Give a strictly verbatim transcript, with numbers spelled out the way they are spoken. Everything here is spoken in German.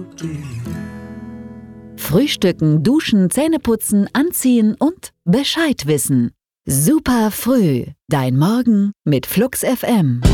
Frühstücken, duschen, Zähneputzen, anziehen und Bescheid wissen. Super früh. Dein Morgen mit Flux F M.